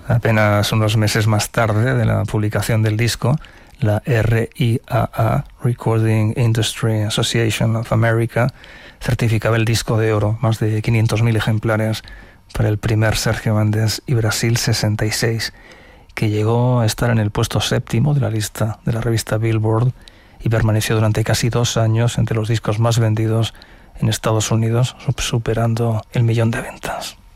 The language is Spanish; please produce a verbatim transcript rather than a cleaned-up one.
Apenas unos meses más tarde de la publicación del disco, la R I A A, Recording Industry Association of America, certificaba el disco de oro, más de quinientos mil ejemplares, para el primer Sergio Méndez y Brasil sesenta y seis, que llegó a estar en el puesto séptimo de la lista de la revista Billboard y permaneció durante casi dos años entre los discos más vendidos en Estados Unidos, superando el millón de ventas.